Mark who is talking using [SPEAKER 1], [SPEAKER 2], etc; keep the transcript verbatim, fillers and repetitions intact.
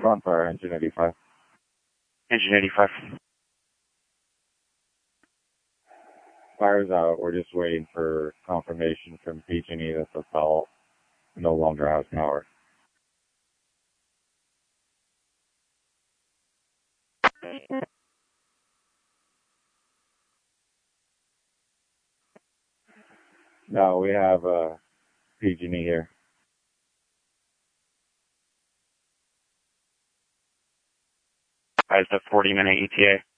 [SPEAKER 1] on fire, engine eighty-five.
[SPEAKER 2] Engine eighty-five.
[SPEAKER 1] Fire's out. We're just waiting for confirmation from P G and E that the cell no longer has power. No, we have uh, P G and E here.
[SPEAKER 2] I have the forty minute E T A.